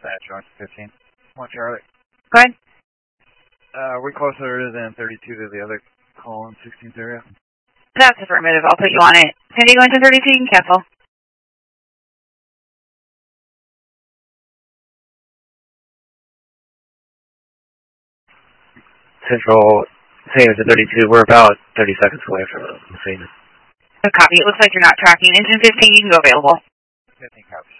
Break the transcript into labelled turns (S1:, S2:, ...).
S1: dispatch, on 15. Come on, Charlie.
S2: Go ahead.
S1: We're closer than 32 to the other call in 16th area.
S2: That's affirmative. I'll put you on it. San Diego into 32, you can cancel.
S3: Central, San Diego to 32. We're about 30 seconds away from the scene.
S2: A copy. It looks like you're not tracking. Engine 15, you can go available.
S1: 15 copy.